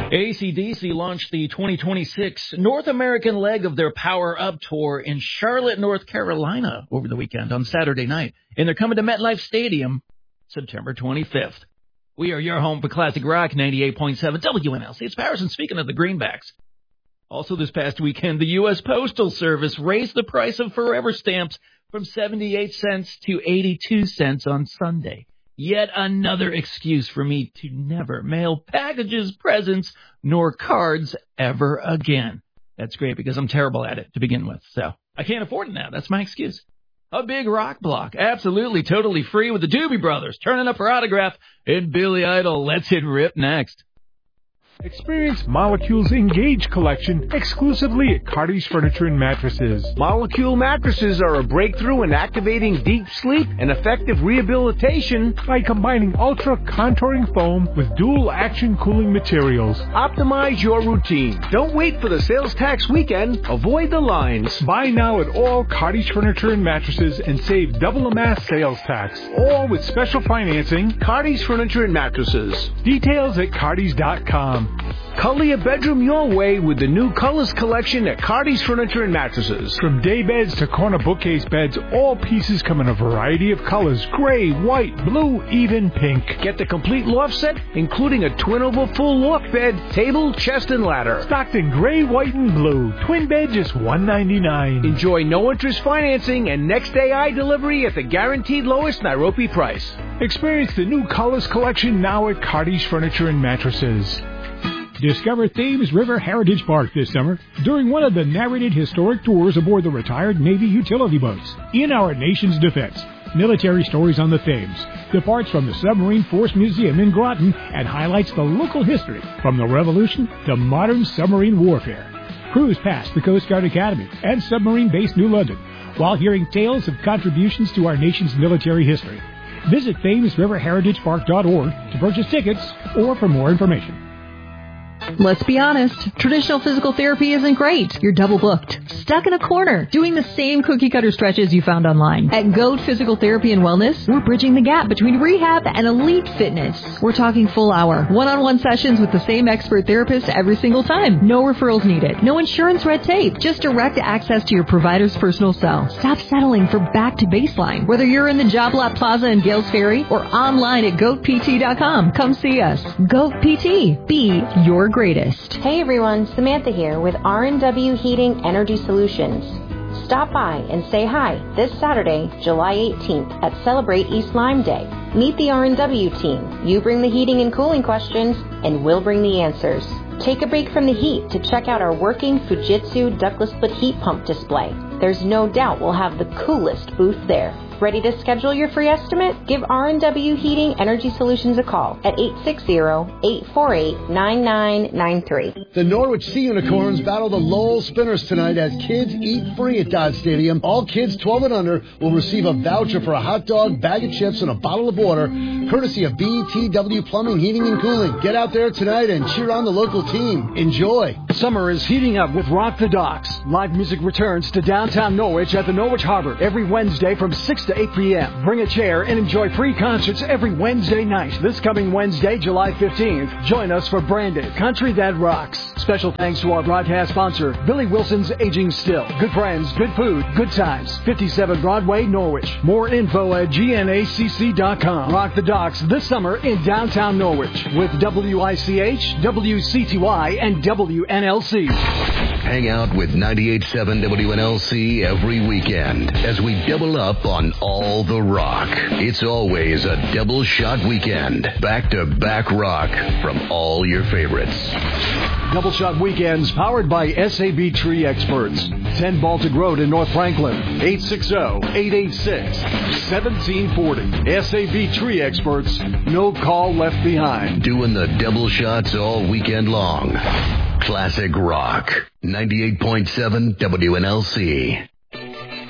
AC/DC launched the 2026 North American leg of their Power Up Tour in Charlotte, North Carolina over the weekend on Saturday night. And they're coming to MetLife Stadium September 25th. We are your home for classic rock, 98.7 WNLC. It's Patterson speaking of the Greenbacks. Also this past weekend, the U.S. Postal Service raised the price of forever stamps from 78 cents to 82 cents on Sunday. Yet another excuse for me to never mail packages, presents, nor cards ever again. That's great because I'm terrible at it to begin with, so I can't afford it now. That's my excuse. A big rock block, absolutely, totally free with the Doobie Brothers turning up for autograph, and Billy Idol lets it rip next. Experience Molecule's Engage collection exclusively at Cardi's Furniture and Mattresses. Molecule mattresses are a breakthrough in activating deep sleep and effective rehabilitation by combining ultra-contouring foam with dual-action cooling materials. Optimize your routine. Don't wait for the sales tax weekend. Avoid the lines. Buy now at all Cardi's Furniture and Mattresses and save double the mass sales tax. All with special financing. Cardi's Furniture and Mattresses. Details at cardis.com. Color your bedroom your way with the new Colors collection at Cardi's Furniture and Mattresses. From day beds to corner bookcase beds, all pieces come in a variety of colors: gray, white, blue, even pink. Get the complete loft set, including a twin-over full loft bed, table, chest, and ladder. Stocked in gray, white, and blue. Twin bed just $199. Enjoy no-interest financing and next-day eye delivery at the guaranteed lowest Nairobi price. Experience the new Colors collection now at Cardi's Furniture and Mattresses. Discover Thames River Heritage Park this summer during one of the narrated historic tours aboard the retired Navy utility boats. In Our Nation's Defense, military stories on the Thames departs from the Submarine Force Museum in Groton and highlights the local history from the Revolution to modern submarine warfare. Cruise past the Coast Guard Academy and Submarine Base New London while hearing tales of contributions to our nation's military history. Visit ThamesRiverHeritagePark.org to purchase tickets or for more information. Let's be honest, traditional physical therapy isn't great. You're double booked, stuck in a corner, doing the same cookie-cutter stretches you found online. At Goat Physical Therapy and Wellness, we're bridging the gap between rehab and elite fitness. We're talking full hour, one-on-one sessions with the same expert therapist every single time. No referrals needed, no insurance red tape, just direct access to your provider's personal cell. Stop settling for back to baseline. Whether you're in the Job Lot Plaza in Gales Ferry or online at goatpt.com, come see us. Goat PT, be your greatest. Hey everyone, Samantha here with R&W Heating Energy Solutions. Stop by and say hi this Saturday, July 18th at Celebrate East Lyme Day. Meet the R&W team. You bring the heating and cooling questions, and we'll bring the answers. Take a break from the heat to check out our working Fujitsu ductless split heat pump display. There's no doubt we'll have the coolest booth there. Ready to schedule your free estimate? Give R&W Heating Energy Solutions a call at 860-848-9993. The Norwich Sea Unicorns battle the Lowell Spinners tonight as kids eat free at Dodge Stadium. All kids 12 and under will receive a voucher for a hot dog, bag of chips, and a bottle of water, courtesy of BTW Plumbing, Heating, and Cooling. Get out there tonight and cheer on the local team. Enjoy. Summer is heating up with Rock the Docks. Live music returns to downtown Norwich at the Norwich Harbor every Wednesday from 6 to 8 p.m. Bring a chair and enjoy free concerts every Wednesday night. This coming Wednesday, July 15th, join us for Branded, Country That Rocks. Special thanks to our broadcast sponsor, Billy Wilson's Aging Still. Good friends, good food, good times. 57 Broadway, Norwich. More info at gnacc.com. Rock the Docks this summer in downtown Norwich with WICH, WCTY, and WNLC. Hang out with 98.7 WNLC every weekend as we double up on all the rock. It's always a double shot weekend. Back-to-back rock from all your favorites. Double Shot Weekends powered by SAB Tree Experts. 10 Baltic Road in North Franklin. 860-886-1740. SAB Tree Experts. No call left behind. Doing the double shots all weekend long. Classic rock. 98.7 WNLC.